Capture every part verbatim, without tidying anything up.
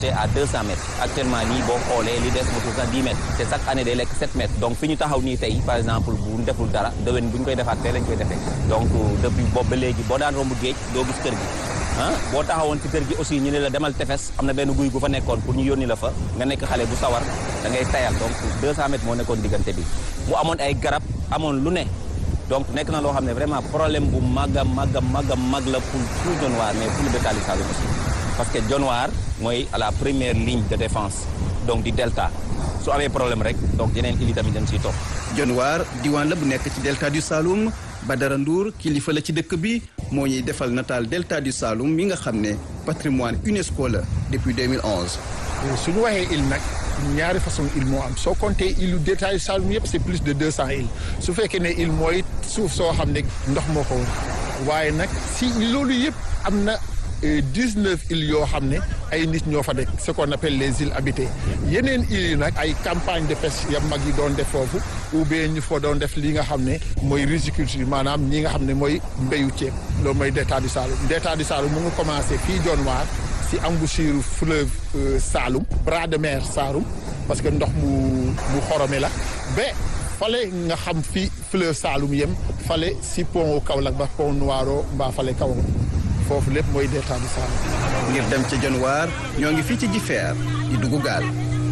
à deux cents mètres actuellement nii boo xoolee li des motul sax dix mètres te chaque année day lekk sept mètres donc fi ñu taxaw nii tey par exemple bu ñu deful dara déwén bu ñu koy defaat tey lañ koy defee donc depuis boobu ba léegi boo daan romb géej doo gis kër gi ah boo taxawoon ci kër gi aussi ñu ne la demal tefes am na benn guy gu fa nekkoon pour ñu yónni la fa nga nekk xale bu sawar da ngay tayal donc deux cents mètres moo nekkoon diggante bi mu amoon ay garab amoon lu ne donc nekk na loo xam ne vraiment problème bu mag a mag a mag a mag la pour tout Dionewar mais pour le bétail Saloum aussi parce que Dionewar mooy à la première ligne de défense donc di delta su amee problème rek donc yeneen îles yi tamit dañ siy topp. Dionewar diwaan la bu nekk ci delta du Saloum Badara Ndour kilifa la ci dëkk bi moo ñuy defal nataal delta du Saloum mi nga xam ne patrimoine UNESCO la depuis deux mille onze. su ñu waxee île nag ñaari façon île moo am soo compté île delta du Saloum yëpp c'est plus de deux cents îles su fekkee ne île mooy suuf soo xam ne ndox moo ko woon waaye nag si loolu yëpp am na dix-neuf îles yoo xam ne ay nit ñoo fa dëkk ce qu'on appelle les îles habitées yeneen îles yi nag ay campagne de pêche ya mag yi doon def foofu ou bien ñu fa doon def li nga xam ne mooy riziculture maanaam ñi nga xam ne mooy mbéyu ceeb loolu mooy delta du Saloum delta du Saloum mu ngi commencé fii Dionewar si embouchure fleuve Saloum bras de mer Saloum parce que ndox mu mu xorome la ba fale nga xam fi fleuve Saloum yem fale si pont Kaolack ba pont Noiro mbaa fale Kaolack foofu lépp mooy delta du Saloum. ngir dem ca Dionewar ñoo ngi fii ci Jifeer di dugg gaal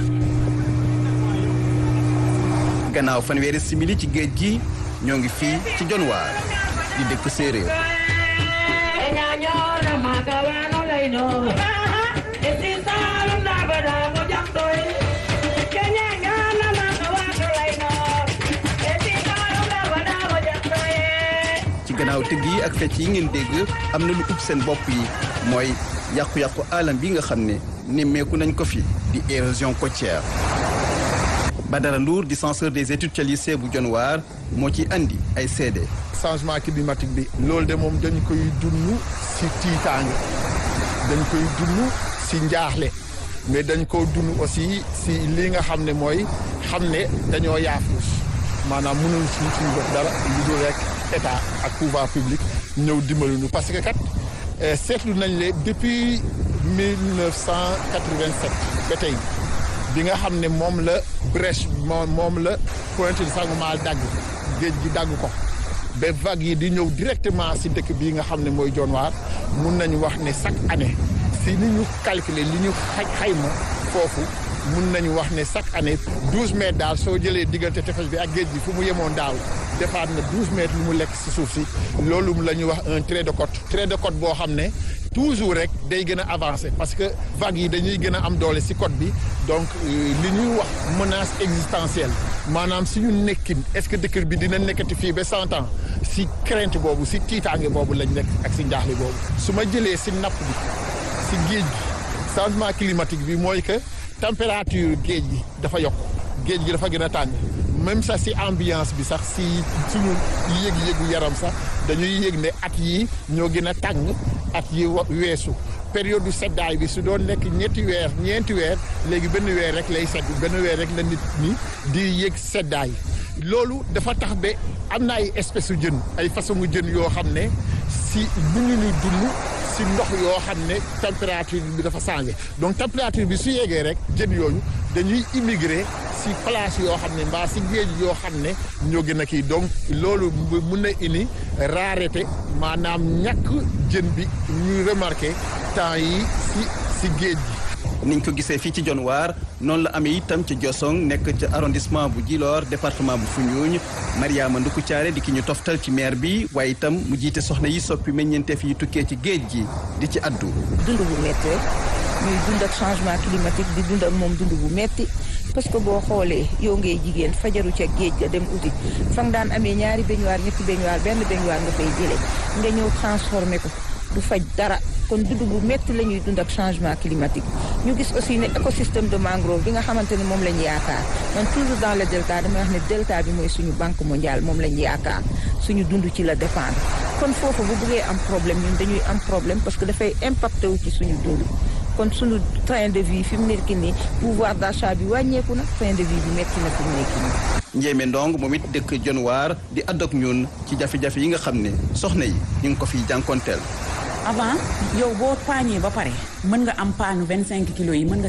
gannaaw fanweeri simili ci géej gi ñoo ngi fii ci Dionewar di dëkk séeréer. ci gannaaw tëgg yi ak fecc yi ngeen dégg am na lu ub seen bopp yi mooy yàqu-yàqu alam bi nga xam ne nemmeeku nañ ko fi di érosion côtière. Badara Ndour di censeur des études ca lycée bu Dionewar moo ci andi ay seede. changement climatique bi loolu de moom dañ koy dund si tiitaange dañ koy dund si njaaxle mais dañ ko dund aussi si li nga xam ne mooy xam ne dañoo yaafuus maanaam mënul suñ suñu def dara lu dul rek état ak pouvoir public ñëw dimbali ñu parce que kat seetlu nañ le depuis mille neuf cent quatre-vingt-sept ba tey bi nga xam ne moom la brèche moom moom la Pointe Sangomar dagg géej gi dagg ko ba vagues yi di ñëw directement si dëkk bii nga xam ne mooy Dionewar mun nañu wax ne chaque année si ni ñu calculer li ñu xaj xayma foofu mun nañu wax ne chaque année douze mètres daal soo jëlee diggante tefes bi ak géej gi fu mu yemoon daaw defaat na douze mètres lu mu lekk si suuf si loolu la ñuy wax un trait de côte trait de côte boo xam ne toujours rek day gën a avancer parce que vagues yi dañuy gën a am doole si côte bi donc li ñuy wax menace existentielle maanaam suñu nekkin est-ce que dëkk bi dina nekkati fii ba cent ans si crainte boobu si tiitaange boobu lañ nekk ak si njaaxle boobu su ma jëlee si napp bi si géej gi changement climatique bi mooy que température géej gi dafa yokk géej gi dafa gën a tàng même sax si ambiance bi sax si suñu yëg-yëgu yaram sax dañuy yëg ne at yi ñoo gën a tàng at yi weesu période du seddaay bi su doon nekk ñetti weer ñeenti weer léegi benn weer rek lay sedd benn weer rek la nit ñi di yëg seddaay loolu dafa tax ba am na ay espèces yu jën ay façon jën yoo xam ne si bu ñu ñu dund si ndox yoo xam ne température bi dafa changé donc température bi su yeggee rek jën yooyu dañuy immigrer si place yoo xam ne mbaa si géej yoo xam ne ñoo gën a kii donc loolu mun na indi rareté maanaam ñàkk jën bi ñuy remarqué temps yi si si géej gi. niñ ko gisee fii ci Dionewar noonu la amee itam ci Diosong nekk ca arrondissement bu Djilor département bu Foundiougne Mariama Nduku Thiaré di ki ñu toftal ci maire bi waaye itam mu jiite soxna yi soppi meññeenteef yi tukkee ci géej gi di ci addu. dund bu métti ñuy dund ak changement climatique di dund ak moom dund bu métti parce que boo xoolee yow ngay jigéen fajaru ca géej ga dem uti fa nga daan amee ñaari baignoire ñetti baignoire benn baignoire nga fay jëlee nga ñëw transformé ko du faj dara. kon dund bu métti la ñuy dund ak changement climatique ñu gis aussi ne écosystème de mangrove bi nga xamante ne moom la ñu yaakaar man toujours dans le delta damay wax ne delta bi mooy suñu banque mondiale moom la ñu yaakaar suñu dund ci la dépendre kon foofu bu bëggee am problème ñun dañuy am problème parce que dafay impacté wu ci suñu dund kon suñu train de vie fi mu nekk nii pouvoir d'achat bi wàññeeku na train de vie bi métti na fi mu nekk nii. Njéeme Ndong moom it dëkk Dionewar di àddoog ñun ci jafe-jafe yi nga xam ne soxna yi ñu ngi ko fiy jànkonteel. avant yow boo paañee ba pare mën nga am paanu vingt cinq kilos yi mën nga